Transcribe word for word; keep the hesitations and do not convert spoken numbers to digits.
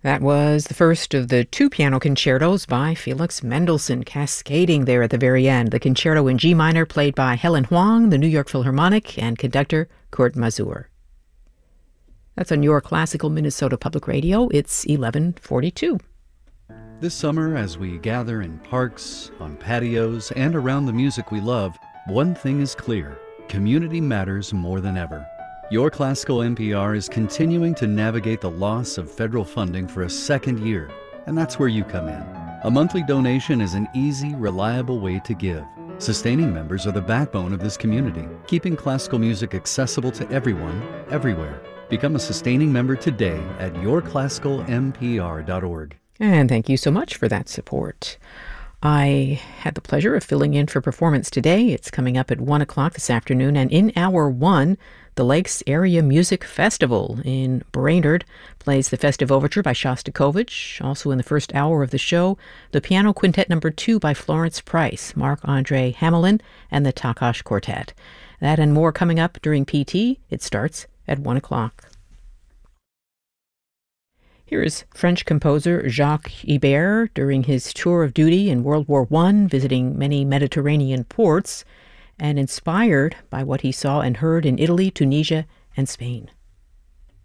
That was the first of the two piano concertos by Felix Mendelssohn, cascading there at the very end. The concerto in G minor played by Helen Huang, the New York Philharmonic, and conductor Kurt Masur. That's on your Classical Minnesota Public Radio. It's eleven forty-two. This summer, as we gather in parks, on patios, and around the music we love, one thing is clear: community matters more than ever. Your Classical N P R is continuing to navigate the loss of federal funding for a second year, and that's where you come in. A monthly donation is an easy, reliable way to give. Sustaining members are the backbone of this community, keeping classical music accessible to everyone, everywhere. Become a sustaining member today at your classical m p r dot org. And thank you so much for that support. I had the pleasure of filling in for performance today. It's coming up at one o'clock this afternoon, and in hour one, the Lakes Area Music Festival in Brainerd plays the Festive Overture by Shostakovich. Also in the first hour of the show, the Piano Quintet Number two by Florence Price, Marc-Andre Hamelin, and the Takash Quartet. That and more coming up during P T. It starts at one o'clock. Here is French composer Jacques Ibert during his tour of duty in World War One, visiting many Mediterranean ports, and inspired by what he saw and heard in Italy, Tunisia, and Spain.